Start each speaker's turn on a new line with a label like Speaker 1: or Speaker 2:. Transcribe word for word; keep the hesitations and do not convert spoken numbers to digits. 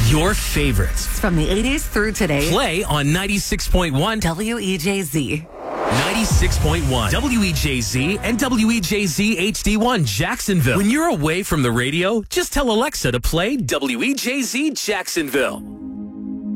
Speaker 1: Your favorites
Speaker 2: from the eighties through today.
Speaker 1: Play on ninety-six point one
Speaker 2: W E J Z.
Speaker 1: ninety-six point one W E J Z and W E J Z H D one Jacksonville. When you're away from the radio, just tell Alexa to play W E J Z Jacksonville.